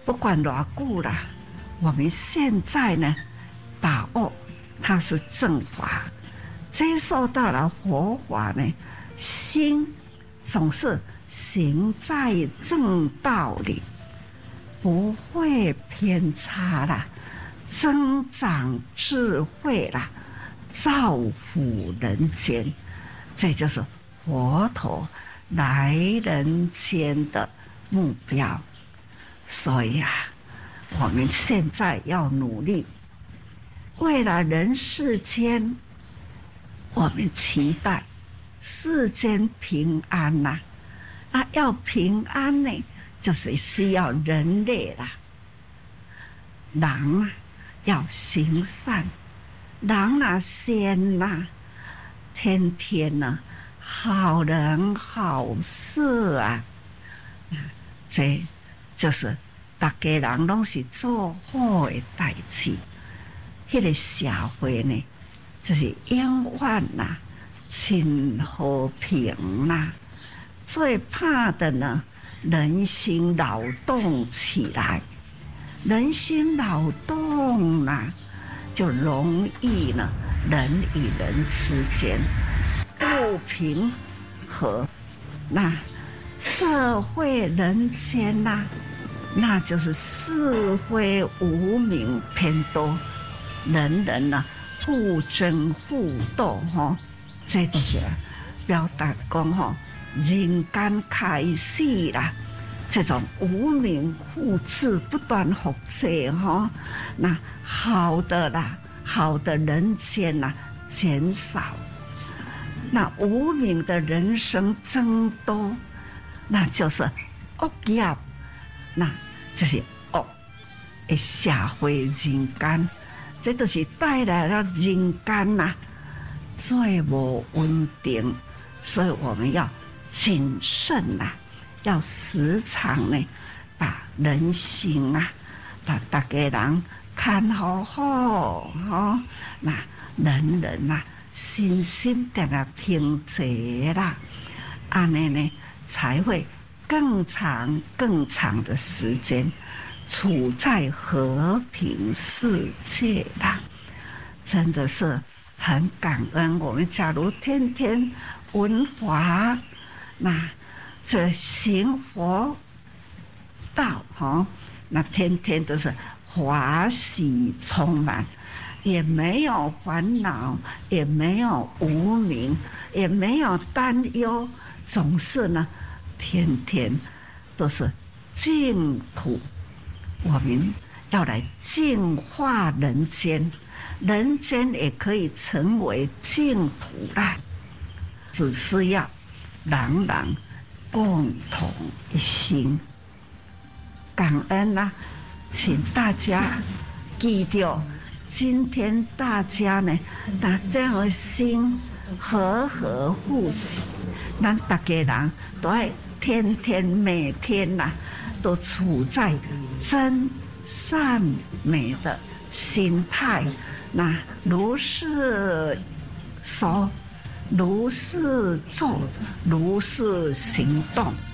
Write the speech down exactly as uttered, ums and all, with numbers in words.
不管多久啦，我们现在呢，把握它是正法，接受到了佛法呢，心总是行在正道里，不会偏差啦，增长智慧啦，造福人间，这就是佛陀来人间的目标。所以啊，我们现在要努力，为了人世间，我们期待世间平安呐、啊。啊，要平安呢，就是需要人类啦。人啊，要行善，人啊善呐，天天呢、啊，好人好事啊，这就是大家人拢是做好的代志。迄个社会呢，就是永远呐，亲和平呐。最怕的呢，人心劳动起来，人心劳动呐，就容易呢，人与人之间不平和，那社会人间呐、啊，那就是是非无明偏多，人人呢互争互斗哈，这都是表达讲哈，人间开始啦，这种无明复制不断复制哈，那好的啦，好的人间呐减少，那无明的人生增多，那就是恶业，那就是恶的社会人间，这都是带来了人间呐、啊、最无稳定，所以我们要谨慎呐、啊，要时常呢把人心啊，把大家人看好好哈，那人人呐、啊、心心定啊平静啦，安尼呢才会更长更长的时间处在和平世界啦。真的是很感恩，我们假如天天闻法，那这行佛道哈，那天天都是华喜充满，也没有烦恼，也没有无明，也没有担忧，总是呢天天都是净土。我们要来净化人间，人间也可以成为净土啦，只是要人人共同一心。感恩啦、啊，请大家记住，今天大家呢，把这样的心和和互起，咱大家人都要天天每天呐、啊，都处在真善美的心态，那如是说，如是做，如是行动。